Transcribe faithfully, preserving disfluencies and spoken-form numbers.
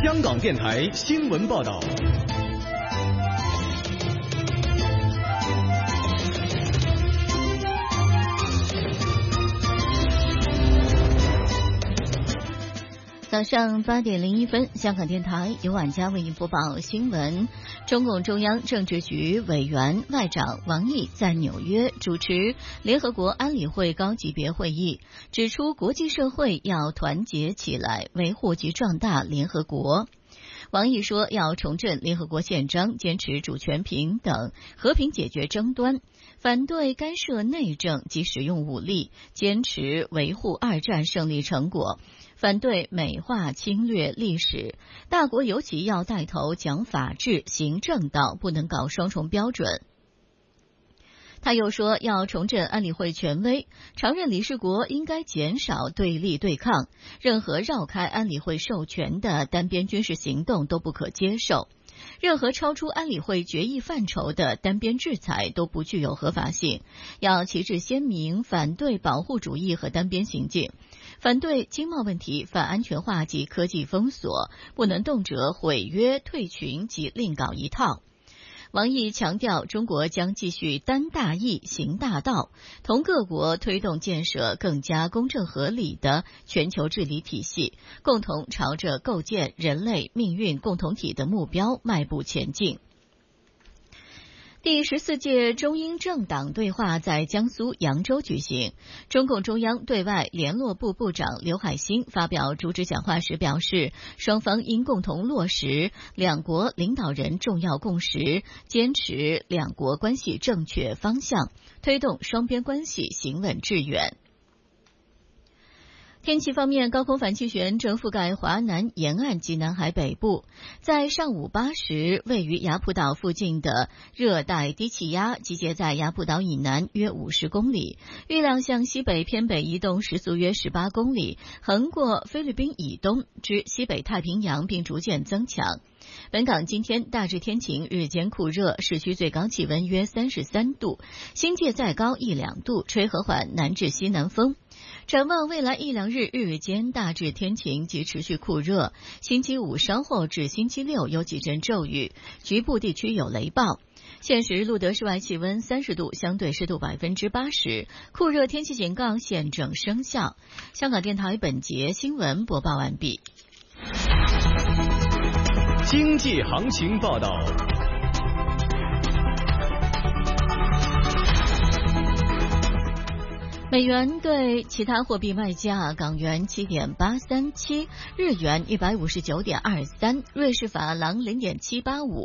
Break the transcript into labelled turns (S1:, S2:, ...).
S1: 香港电台新闻报道。
S2: 早上八点零一分，香港电台由晚家为您播报新闻。中共中央政治局委员外长王毅在纽约主持联合国安理会高级别会议，指出国际社会要团结起来，维护及壮大联合国。王毅说，要重振联合国宪章，坚持主权平等，和平解决争端，反对干涉内政及使用武力，坚持维护二战胜利成果，反对美化侵略历史。大国尤其要带头讲法治、行正道，不能搞双重标准。他又说，要重振安理会权威，常任理事国应该减少对立对抗，任何绕开安理会授权的单边军事行动都不可接受，任何超出安理会决议范畴的单边制裁都不具有合法性，要旗帜鲜明反对保护主义和单边行径，反对经贸问题反安全化及科技封锁，不能动辄毁约退群及另搞一套。王毅强调，中国将继续担大义、行大道，同各国推动建设更加公正合理的全球治理体系，共同朝着构建人类命运共同体的目标迈步前进。第十四届中英政党对话在江苏扬州举行，中共中央对外联络部部长刘海兴发表主旨讲话时表示，双方应共同落实两国领导人重要共识，坚持两国关系正确方向，推动双边关系行稳致远。天气方面，高空反气旋正覆盖华南沿岸及南海北部。在上午八时，位于雅浦岛附近的热带低气压集结在雅浦岛以南约五十公里，预料向西北偏北移动，时速约十八公里，横过菲律宾以东至西北太平洋，并逐渐增强。本港今天大致天晴，日间酷热，市区最高气温约三十三度，新界再高一两度，吹和缓南至西南风。展望未来一两日，日间大致天晴及持续酷热，星期五稍后至星期六有几阵骤雨，局部地区有雷暴。现时录得室外气温三十度，相对湿度百分之八十，酷热天气警告现正生效。香港电台本节新闻播报完毕。
S1: 经济行情报道。
S2: 美元对其他货币卖价：港元七点八三七，日元一百五十九点二三，瑞士法郎零点七八五，